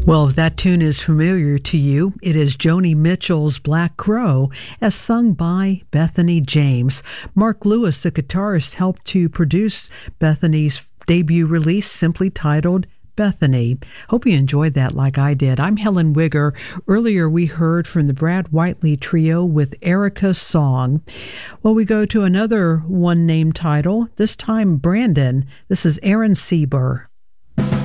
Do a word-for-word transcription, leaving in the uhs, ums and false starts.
Well, if that tune is familiar to you, it is Joni Mitchell's Black Crow, as sung by Bethany James. Mark Lewis, the guitarist, helped to produce Bethany's debut release, simply titled Bethany. Hope you enjoyed that like I did. I'm Helen Wigger. Earlier we heard from the Brad Whiteley Trio with Erica's Song. Well, we go to another one-name title, this time Brandon. This is Aaron Sieber.